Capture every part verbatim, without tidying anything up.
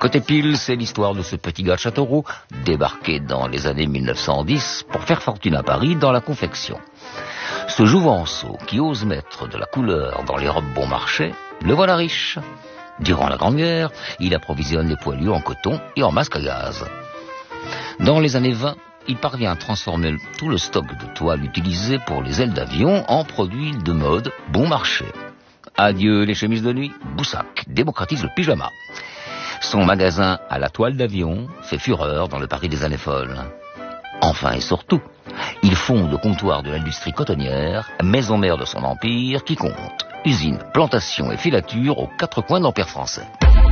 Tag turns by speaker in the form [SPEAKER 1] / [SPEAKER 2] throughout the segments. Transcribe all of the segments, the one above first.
[SPEAKER 1] Côté pile, c'est l'histoire de ce petit gars de Châteauroux, débarqué dans les années mille neuf cent dix pour faire fortune à Paris dans la confection. Ce jouvenceau qui ose mettre de la couleur dans les robes bon marché, le voilà riche. Durant la Grande Guerre, il approvisionne les poilus en coton et en masque à gaz. Dans les années vingt, il parvient à transformer tout le stock de toile utilisé pour les ailes d'avion en produits de mode bon marché. Adieu les chemises de nuit, Boussac démocratise le pyjama. Son magasin à la toile d'avion fait fureur dans le Paris des années folles. Enfin et surtout, il fonde le comptoir de l'industrie cotonnière, maison mère de son empire, qui compte usines, plantations et filatures aux quatre coins de l'Empire français.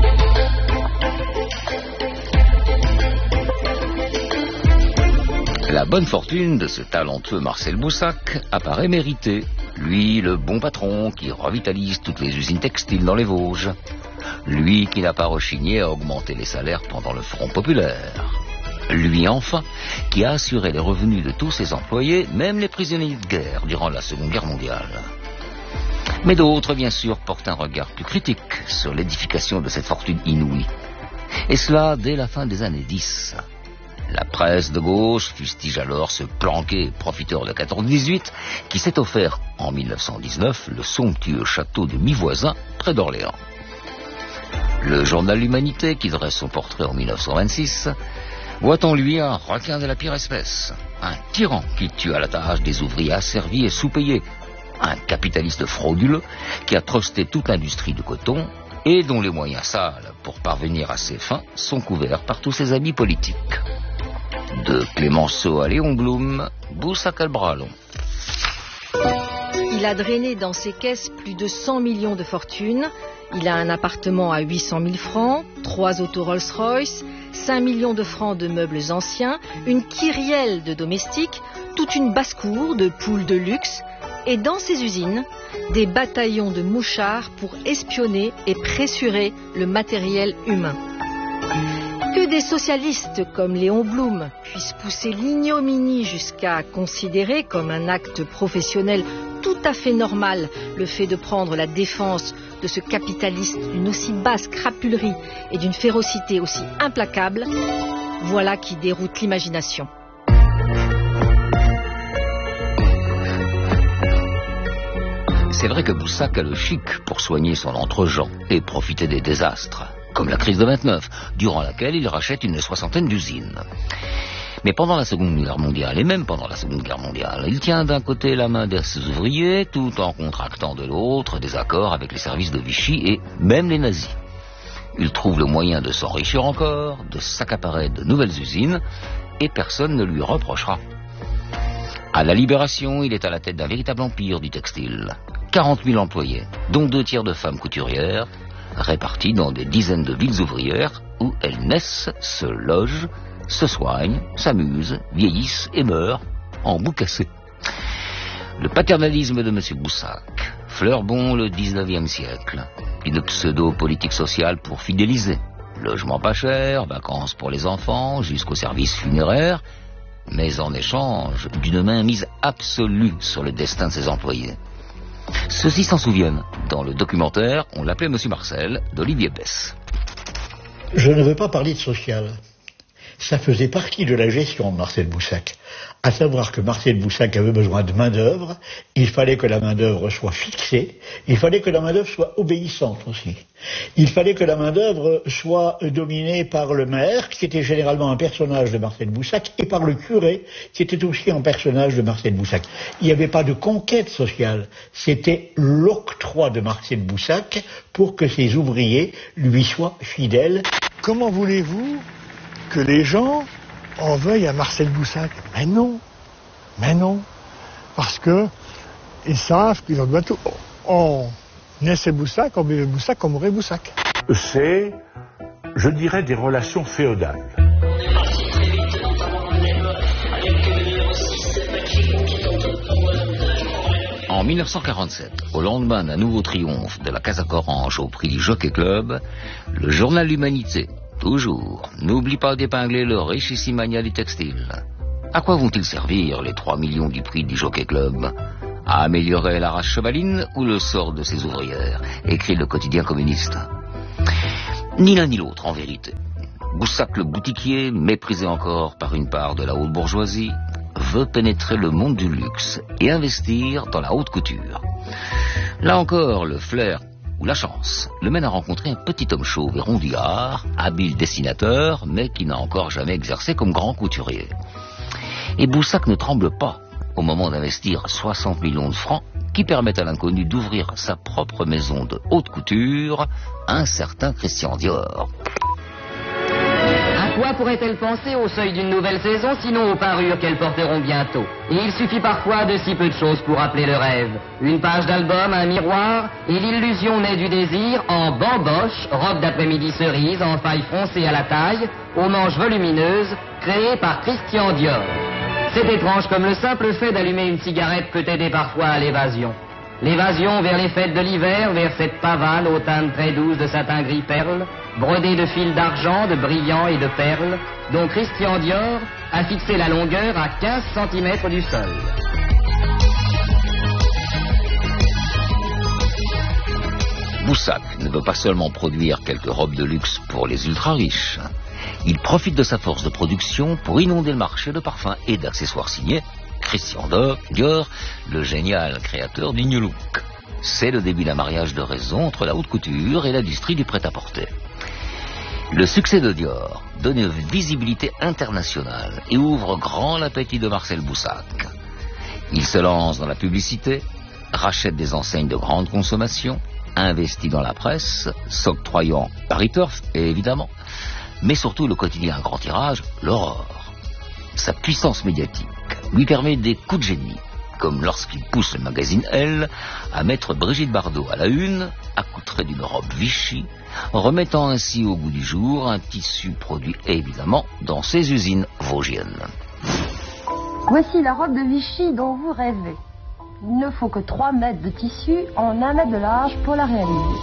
[SPEAKER 1] La bonne fortune de ce talentueux Marcel Boussac apparaît méritée. Lui, le bon patron qui revitalise toutes les usines textiles dans les Vosges. Lui qui n'a pas rechigné à augmenter les salaires pendant le Front populaire. Lui, enfin, qui a assuré les revenus de tous ses employés, même les prisonniers de guerre, durant la Seconde Guerre mondiale. Mais d'autres, bien sûr, portent un regard plus critique sur l'édification de cette fortune inouïe. Et cela dès la fin des années dix. La presse de gauche fustige alors ce planqué profiteur de quatorze dix-huit qui s'est offert en mille neuf cent dix-neuf le somptueux château de Mivoisin, près d'Orléans. Le journal L'Humanité, qui dresse son portrait en mille neuf cent vingt-six, voit en lui un requin de la pire espèce, un tyran qui tue à la tâche des ouvriers asservis et sous-payés, un capitaliste frauduleux qui a trusté toute l'industrie du coton et dont les moyens sales pour parvenir à ses fins sont couverts par tous ses amis politiques. De Clémenceau à Léon Blum, Boussac a le bras long.
[SPEAKER 2] Il a drainé dans ses caisses plus de cent millions de fortune. Il a un appartement à huit cent mille francs, trois autos Rolls-Royce, cinq millions de francs de meubles anciens, une kyrielle de domestiques, toute une basse-cour de poules de luxe, et dans ses usines, des bataillons de mouchards pour espionner et pressurer le matériel humain. Que des socialistes comme Léon Blum puissent pousser l'ignominie jusqu'à considérer comme un acte professionnel tout à fait normal le fait de prendre la défense de ce capitaliste d'une aussi basse crapulerie et d'une férocité aussi implacable, voilà qui déroute l'imagination.
[SPEAKER 1] C'est vrai que Boussac a le chic pour soigner son entre-gens et profiter des désastres, comme la crise de vingt-neuf, durant laquelle il rachète une soixantaine d'usines. Mais pendant la Seconde Guerre mondiale, et même pendant la Seconde Guerre mondiale, il tient d'un côté la main de ses ouvriers, tout en contractant de l'autre des accords avec les services de Vichy et même les nazis. Il trouve le moyen de s'enrichir encore, de s'accaparer de nouvelles usines, et personne ne lui reprochera. À la Libération, il est à la tête d'un véritable empire du textile. quarante mille employés, dont deux tiers de femmes couturières, répartis dans des dizaines de villes ouvrières où elles naissent, se logent, se soignent, s'amusent, vieillissent et meurent en bout cassé. Le paternalisme de M. Boussac fleure bon le dix-neuvième siècle. Une pseudo-politique sociale pour fidéliser. Logement pas cher, vacances pour les enfants, jusqu'au service funéraire, mais en échange d'une mainmise absolue sur le destin de ses employés. Ceux-ci s'en souviennent. Dans le documentaire, on l'appelait Monsieur Marcel, d'Olivier Besse.
[SPEAKER 3] Je ne veux pas parler de social. Ça faisait partie de la gestion de Marcel Boussac. À savoir que Marcel Boussac avait besoin de main-d'œuvre, il fallait que la main-d'œuvre soit fixée, il fallait que la main-d'œuvre soit obéissante aussi. Il fallait que la main-d'œuvre soit dominée par le maire, qui était généralement un personnage de Marcel Boussac, et par le curé, qui était aussi un personnage de Marcel Boussac. Il n'y avait pas de conquête sociale, c'était l'octroi de Marcel Boussac pour que ses ouvriers lui soient fidèles.
[SPEAKER 4] Comment voulez-vous que les gens en veuillent à Marcel Boussac? Mais non, mais non, parce que ils savent qu'ils en doivent tout. On naissait Boussac, on vivait Boussac, on mourrait Boussac.
[SPEAKER 5] C'est, je dirais, des relations féodales.
[SPEAKER 1] En mille neuf cent quarante-sept, au lendemain d'un nouveau triomphe de la Casaque Orange au prix du Jockey Club, le journal L'Humanité, toujours, n'oublie pas d'épingler le richissime mania du textile. À quoi vont-ils servir les trois millions du prix du Jockey Club? À améliorer la race chevaline ou le sort de ses ouvrières? Écrit le quotidien communiste. Ni l'un ni l'autre, en vérité. Boussac le boutiquier, méprisé encore par une part de la haute bourgeoisie, veut pénétrer le monde du luxe et investir dans la haute couture. Là encore, le flair ou la chance le mène à rencontrer un petit homme chauve et rondillard, habile dessinateur, mais qui n'a encore jamais exercé comme grand couturier. Et Boussac ne tremble pas au moment d'investir soixante millions de francs qui permettent à l'inconnu d'ouvrir sa propre maison de haute couture, un certain Christian Dior.
[SPEAKER 6] À quoi pourrait-elle penser au seuil d'une nouvelle saison, sinon aux parures qu'elles porteront bientôt? Et il suffit parfois de si peu de choses pour rappeler le rêve. Une page d'album, un miroir, et l'illusion naît du désir en bamboche, robe d'après-midi cerise, en faille froncée à la taille, aux manches volumineuses, créée par Christian Dior. C'est étrange comme le simple fait d'allumer une cigarette peut aider parfois à l'évasion. L'évasion vers les fêtes de l'hiver, vers cette pavane aux teintes très douces de satin gris perle, brodée de fils d'argent, de brillants et de perles, dont Christian Dior a fixé la longueur à quinze centimètres du sol.
[SPEAKER 1] Boussac ne veut pas seulement produire quelques robes de luxe pour les ultra-riches. Il profite de sa force de production pour inonder le marché de parfums et d'accessoires signés Christian Dior, le génial créateur du New Look. C'est le début d'un mariage de raison entre la haute couture et l'industrie du prêt-à-porter. Le succès de Dior donne une visibilité internationale et ouvre grand l'appétit de Marcel Boussac. Il se lance dans la publicité, rachète des enseignes de grande consommation, investit dans la presse, s'octroyant Paris Turf, évidemment, mais surtout le quotidien à grand tirage, l'Aurore. Sa puissance médiatique lui permet des coups de génie, comme lorsqu'il pousse le magazine Elle à mettre Brigitte Bardot à la une, accoutrée d'une robe Vichy, remettant ainsi au goût du jour un tissu produit évidemment dans ses usines vosgiennes.
[SPEAKER 7] Voici la robe de Vichy dont vous rêvez. Il ne faut que trois mètres de tissu en un mètre de large pour la réaliser.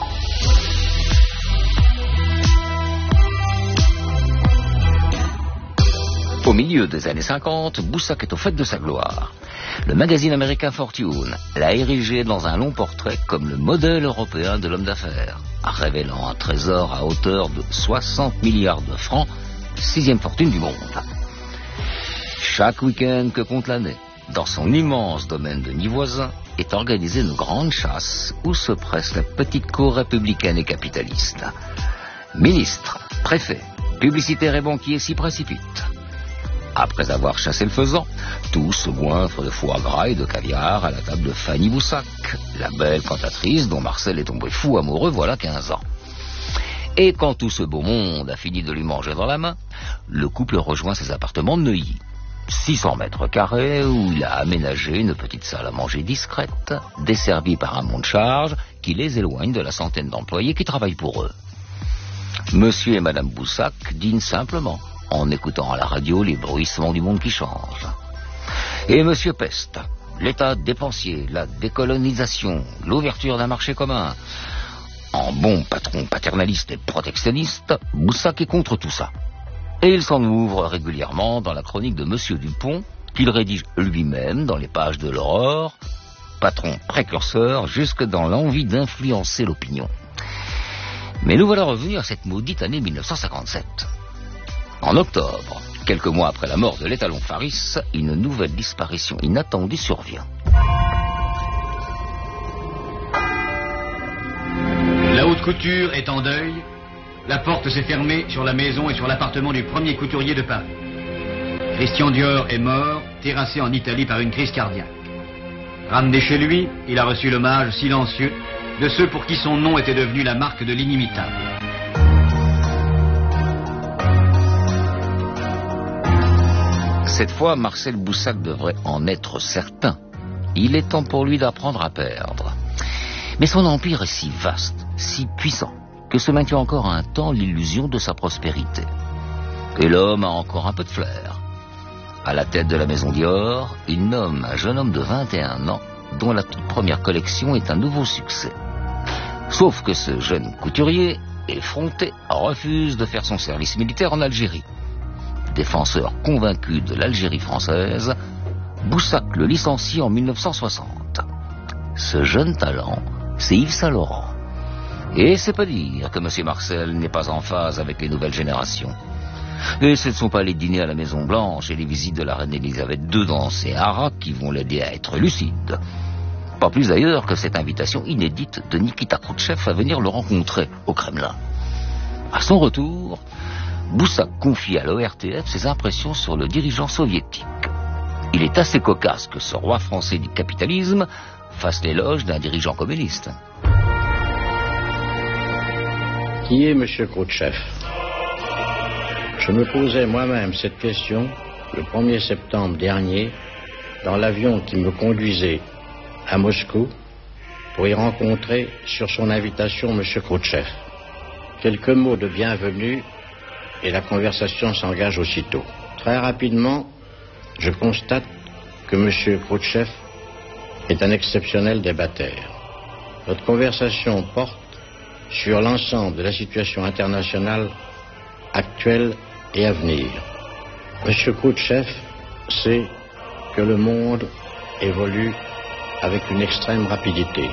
[SPEAKER 1] Au milieu des années cinquante, Boussac est au fait de sa gloire. Le magazine américain Fortune l'a érigé dans un long portrait comme le modèle européen de l'homme d'affaires, révélant un trésor à hauteur de soixante milliards de francs, sixième fortune du monde. Chaque week-end que compte l'année, dans son immense domaine de nid voisin, est organisée une grande chasse où se presse la petite cour républicaine et capitaliste. Ministres, préfets, publicitaires et banquiers s'y précipitent. Après avoir chassé le faisan, tous se goinfrent de foie gras et de caviar à la table de Fanny Boussac, la belle cantatrice dont Marcel est tombé fou amoureux voilà quinze ans. Et quand tout ce beau monde a fini de lui manger dans la main, le couple rejoint ses appartements de Neuilly. six cents mètres carrés où il a aménagé une petite salle à manger discrète, desservie par un monte charge qui les éloigne de la centaine d'employés qui travaillent pour eux. Monsieur et Madame Boussac dînent simplement, en écoutant à la radio les bruissements du monde qui change. Et Monsieur Peste, l'état dépensier, la décolonisation, l'ouverture d'un marché commun. En bon patron paternaliste et protectionniste, Boussac est contre tout ça. Et il s'en ouvre régulièrement dans la chronique de Monsieur Dupont, qu'il rédige lui-même dans les pages de l'Aurore, patron précurseur jusque dans l'envie d'influencer l'opinion. Mais nous voilà revenus à cette maudite année mille neuf cent cinquante-sept. En octobre, quelques mois après la mort de l'étalon Faris, une nouvelle disparition inattendue survient.
[SPEAKER 8] La haute couture est en deuil. La porte s'est fermée sur la maison et sur l'appartement du premier couturier de Paris. Christian Dior est mort, terrassé en Italie par une crise cardiaque. Ramené chez lui, il a reçu l'hommage silencieux de ceux pour qui son nom était devenu la marque de l'inimitable.
[SPEAKER 1] Cette fois, Marcel Boussac devrait en être certain. Il est temps pour lui d'apprendre à perdre. Mais son empire est si vaste, si puissant, que se maintient encore un temps l'illusion de sa prospérité. Et l'homme a encore un peu de flair. À la tête de la maison Dior, il nomme un jeune homme de vingt et un ans, dont la toute première collection est un nouveau succès. Sauf que ce jeune couturier, effronté, refuse de faire son service militaire en Algérie. Défenseur convaincu de l'Algérie française, Boussac le licencie en mille neuf cent soixante. Ce jeune talent, c'est Yves Saint Laurent. Et c'est pas dire que M. Marcel n'est pas en phase avec les nouvelles générations. Et ce ne sont pas les dîners à la Maison Blanche et les visites de la reine Elisabeth deux dans ses haras qui vont l'aider à être lucide. Pas plus d'ailleurs que cette invitation inédite de Nikita Khrouchtchev à venir le rencontrer au Kremlin. À son retour, Boussac confie à l'O R T F ses impressions sur le dirigeant soviétique. Il est assez cocasse que ce roi français du capitalisme fasse l'éloge d'un dirigeant communiste.
[SPEAKER 9] Qui est M. Khrouchtchev ? Je me posais moi-même cette question le premier septembre dernier dans l'avion qui me conduisait à Moscou pour y rencontrer sur son invitation M. Khrouchtchev. Quelques mots de bienvenue et la conversation s'engage aussitôt. Très rapidement, je constate que M. Khrouchtchev est un exceptionnel débatteur. Notre conversation porte sur l'ensemble de la situation internationale actuelle et à venir. M. Khrouchtchev sait que le monde évolue avec une extrême rapidité.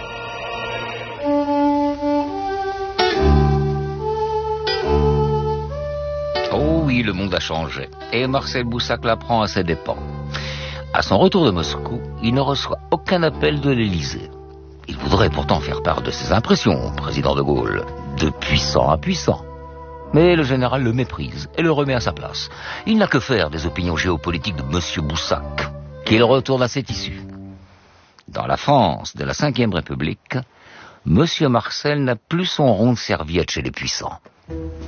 [SPEAKER 1] Oh oui, le monde a changé. Et Marcel Boussac l'apprend à ses dépens. À son retour de Moscou, il ne reçoit aucun appel de l'Élysée. Il voudrait pourtant faire part de ses impressions, président de Gaulle, de puissant à puissant. Mais le général le méprise et le remet à sa place. Il n'a que faire des opinions géopolitiques de M. Boussac, qu'il retourne à ses tissus. Dans la France de la cinquième République, M. Marcel n'a plus son rond de serviette chez les puissants.